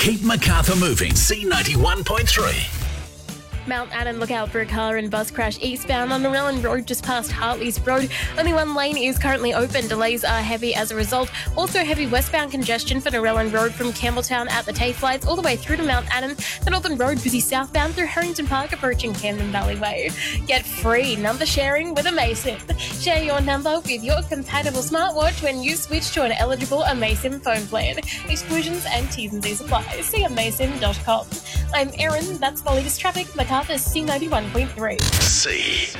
Keep Macarthur moving. C91.3. Mount Adam, look out for a car and bus crash eastbound on Narellan Road just past Hartley's Road. Only one lane is currently open. Delays are heavy as a result. Also heavy westbound congestion for Narellan Road from Campbelltown at the TAFE lights all the way through to Mount Adam. The Northern Road busy southbound through Harrington Park approaching Camden Valley Way. Get free number sharing with Amasim. Share your number with your compatible smartwatch when you switch to an eligible Amasim phone plan. Exclusions and T's and C's apply. See amasim.com. I'm Erin. That's the latest traffic. Macarthur C91.3. C.